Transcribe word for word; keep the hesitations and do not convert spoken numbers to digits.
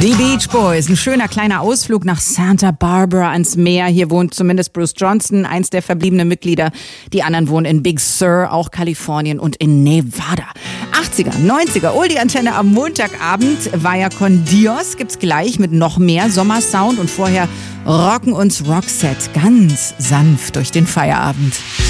Die Beach Boys, ein schöner kleiner Ausflug nach Santa Barbara ans Meer. Hier wohnt zumindest Bruce Johnston, eins der verbliebenen Mitglieder. Die anderen wohnen in Big Sur, auch Kalifornien und in Nevada. achtziger, neunziger, Oldie Antenne am Montagabend. Vaya con Dios gibt's gleich mit noch mehr Sommersound und vorher rocken uns Roxette ganz sanft durch den Feierabend.